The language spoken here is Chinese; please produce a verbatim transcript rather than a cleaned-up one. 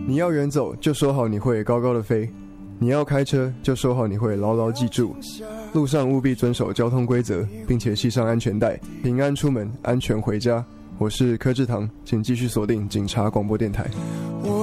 你要远走，就说好你会高高的飞；你要开车，就说好你会牢牢记住。路上务必遵守交通规则，并且系上安全带，平安出门，安全回家。我是柯志堂，请继续锁定警察广播电台。